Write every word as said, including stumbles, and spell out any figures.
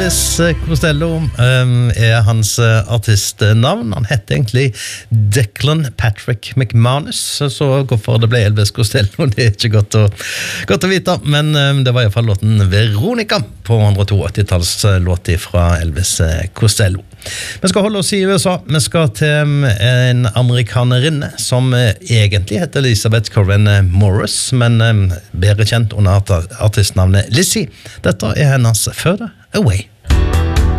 Elvis Costello um, er hans artistnavn. Han heter egentlig Declan Patrick McManus, så hvorfor det ble Elvis Costello, det er ikke godt å, godt å vite, men um, det var i hvert fall låten Veronica på one oh two eighty-tallslåt fra Elvis Costello. Vi skal holde oss i U S A. Vi skal til en amerikanerinne som egentlig heter Elizabeth Corrin Morris, men bedre kjent under artistnavnet Lizzie. Dette er hennes Further Away.